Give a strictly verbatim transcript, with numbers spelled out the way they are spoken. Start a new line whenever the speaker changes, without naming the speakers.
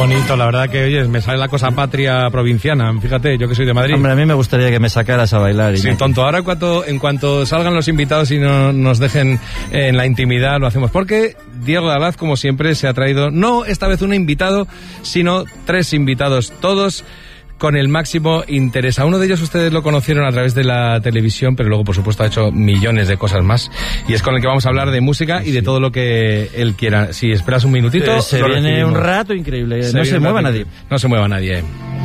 bonito, la verdad que, oye, me sale la cosa patria provinciana, fíjate, yo que soy de Madrid.
Hombre, a mí me gustaría que me sacaras a bailar.
Sí, tonto, ahora en cuanto, en cuanto salgan los invitados y no, nos dejen en la intimidad, lo hacemos, porque Diego Dalaz, como siempre, se ha traído, no esta vez un invitado, sino tres invitados, todos con el máximo interés. A uno de ellos ustedes lo conocieron a través de la televisión, pero luego, por supuesto, ha hecho millones de cosas más. Y es con el que vamos a hablar de música y de todo lo que él quiera. Si esperas un minutito...
Eh, se viene recibimos. Un rato increíble. Se no se mueva nadie.
No se mueva nadie.